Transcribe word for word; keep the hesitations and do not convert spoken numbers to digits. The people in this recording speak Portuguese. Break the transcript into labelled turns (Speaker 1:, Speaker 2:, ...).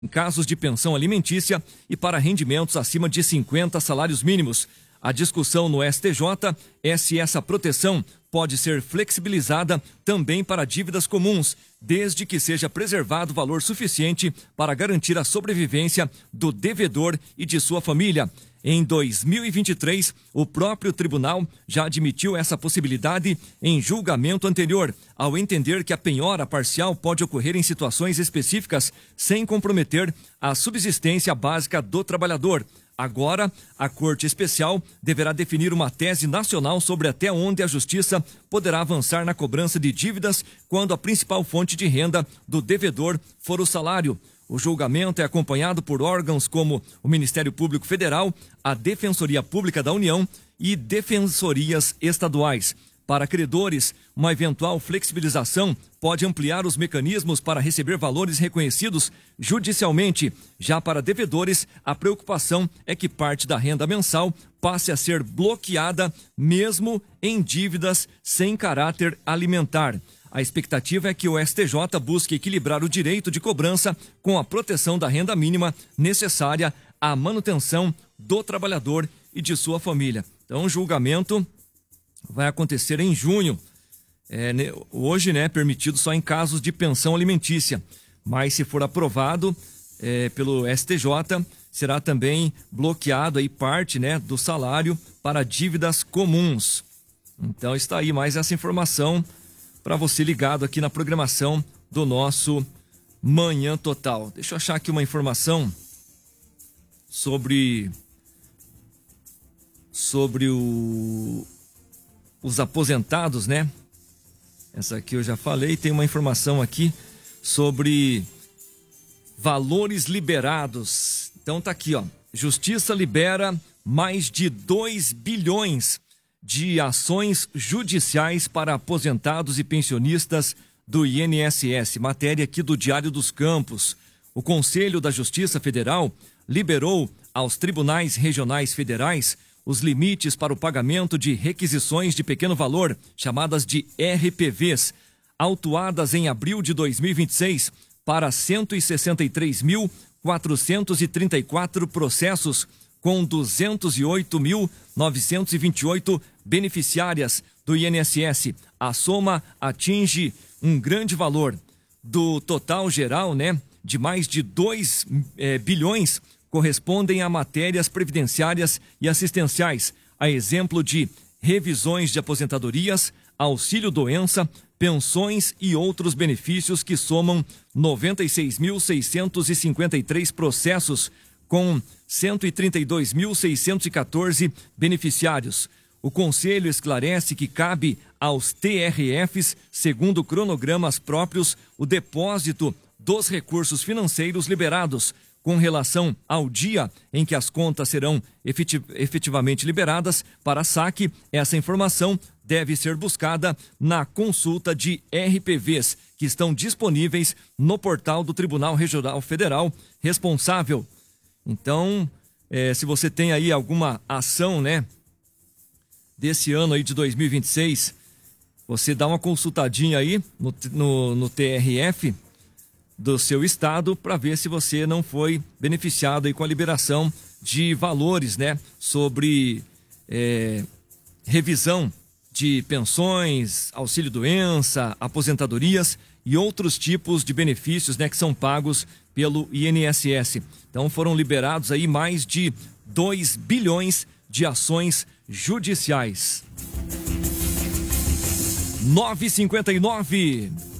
Speaker 1: em casos de pensão alimentícia e para rendimentos acima de cinquenta salários mínimos. A discussão no S T J é se essa proteção pode ser flexibilizada também para dívidas comuns, desde que seja preservado valor suficiente para garantir a sobrevivência do devedor e de sua família. Em dois mil e vinte e três, o próprio tribunal já admitiu essa possibilidade em julgamento anterior, ao entender que a penhora parcial pode ocorrer em situações específicas sem comprometer a subsistência básica do trabalhador. Agora, a Corte Especial deverá definir uma tese nacional sobre até onde a Justiça poderá avançar na cobrança de dívidas quando a principal fonte de renda do devedor for o salário. O julgamento é acompanhado por órgãos como o Ministério Público Federal, a Defensoria Pública da União e defensorias estaduais. Para credores, uma eventual flexibilização pode ampliar os mecanismos para receber valores reconhecidos judicialmente. Já para devedores, a preocupação é que parte da renda mensal passe a ser bloqueada mesmo em dívidas sem caráter alimentar. A expectativa é que o S T J busque equilibrar o direito de cobrança com a proteção da renda mínima necessária à manutenção do trabalhador e de sua família. Então, o julgamento vai acontecer em junho. É, hoje, né, permitido só em casos de pensão alimentícia. Mas, se for aprovado é, pelo S T J, será também bloqueado aí parte, né, do salário para dívidas comuns. Então, está aí mais essa informação para você ligado aqui na programação do nosso Manhã Total. Deixa eu achar aqui uma informação sobre, sobre o, os aposentados, né? Essa aqui eu já falei. Tem uma informação aqui sobre valores liberados. Então tá aqui, ó. Justiça libera mais de dois bilhões de ações judiciais para aposentados e pensionistas do I N S S. Matéria aqui do Diário dos Campos. O Conselho da Justiça Federal liberou aos tribunais regionais federais os limites para o pagamento de requisições de pequeno valor, chamadas de R P Vs, autuadas em abril de dois mil e vinte e seis para cento e sessenta e três mil, quatrocentos e trinta e quatro processos, com duzentos e oito mil, novecentos e vinte e oito beneficiárias do I N S S. A soma atinge um grande valor. Do total geral, né, de mais de dois eh, bilhões, correspondem a matérias previdenciárias e assistenciais, a exemplo de revisões de aposentadorias, auxílio-doença, pensões e outros benefícios que somam noventa e seis mil, seiscentos e cinquenta e três processos, com cento e trinta e dois mil, seiscentos e quatorze beneficiários. O Conselho esclarece que cabe aos T R Fs, segundo cronogramas próprios, o depósito dos recursos financeiros liberados, com relação ao dia em que as contas serão efetivamente liberadas para saque. Essa informação deve ser buscada na consulta de R P Vs, que estão disponíveis no portal do Tribunal Regional Federal responsável. Então, eh, se você tem aí alguma ação, né, desse ano aí de dois mil e vinte e seis, você dá uma consultadinha aí no, no, no T R F do seu estado para ver se você não foi beneficiado aí com a liberação de valores, né, sobre é, revisão de pensões, auxílio-doença, aposentadorias e outros tipos de benefícios, né, que são pagos pelo I N S S. Então foram liberados aí mais de dois bilhões de ações judiciais. nove e cinquenta e nove